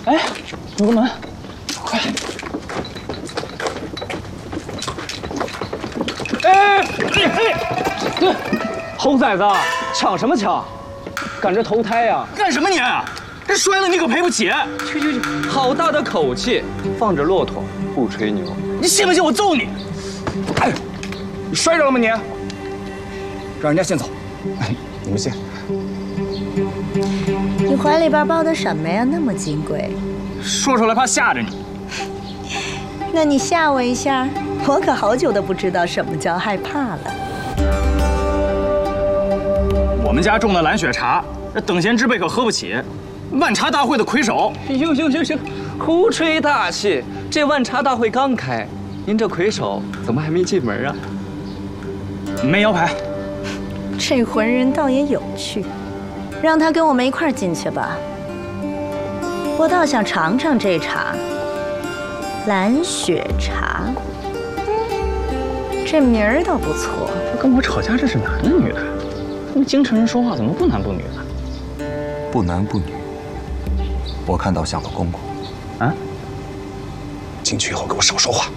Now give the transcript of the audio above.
哎，有个门，快！哎，猴崽子，抢什么抢？赶着投胎呀？ 干什么你？这摔了你可赔不起！ 去，好大的口气！放着骆驼不吹牛， 你信不信我揍你？哎，你摔着了吗你？让人家先走。哎，你们先。 你怀里边抱的什么呀？那么金贵。 说出来怕吓着你。 那你吓我一下，我可好久都不知道什么叫害怕了。 我们家种的蓝雪茶，这等闲之辈可喝不起。万茶大会的魁首。 行，胡吹大气！这万茶大会刚开，您这魁首怎么还没进门啊？ 没摇牌。 这浑人倒也有趣，让他跟我们一块儿进去吧。我倒想尝尝这茶蓝雪茶，这名儿倒不错。 跟我吵架这是男的女的？那么京城人说话怎么不男不女的？ 不男不女，我看倒像个公公。 啊？ 进去以后给我少说话。